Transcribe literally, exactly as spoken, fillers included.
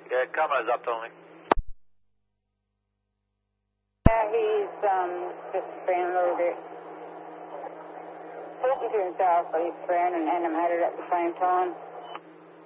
Yeah, camera's up, Tony. Yeah, he's um, just spraying a little bit. Talking to himself, but he's spraying and animated at the same time.